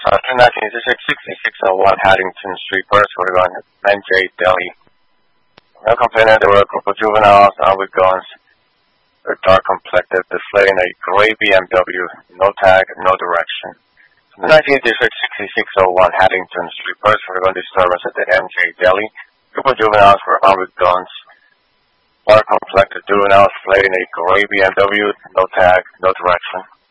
After 196601 Haddington Street, Perth, Oregon, NJ Delhi. Male complainant, there were a group of juveniles armed with guns. They're dark complected, displaying a gray BMW, no tag, no direction. 196601 Haddington Street, Perth, Oregon, disturbance at the NJ Delhi. Group of juveniles were armed with guns. Dark complected juveniles displaying a gray BMW, no tag, no direction.